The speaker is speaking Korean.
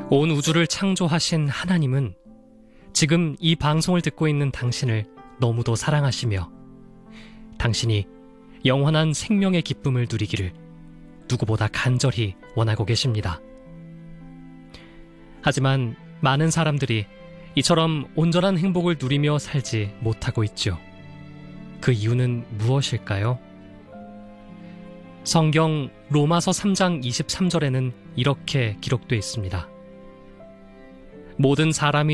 온 우주를 창조하신 하나님은 지금 이 방송을 듣고 있는 당신을 너무도 사랑하시며 당신이 영원한 생명의 기쁨을 누리기를 누구보다 간절히 원하고 계십니다. 하지만 많은 사람들이 이처럼 온전한 행복을 누리며 살지 못하고 있죠. 그 이유는 무엇일까요? 성경 로마서 3장 23절에는 이렇게 기록되어 있습니다. 모든 사람이